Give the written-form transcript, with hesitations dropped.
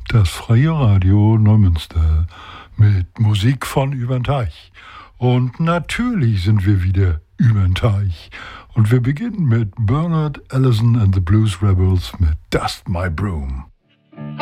Das Freie Radio Neumünster mit Musik von übern Teich. Und natürlich sind wir wieder übern Teich. Und wir beginnen mit Bernard Allison and the Blues Rebels mit Dust My Broom.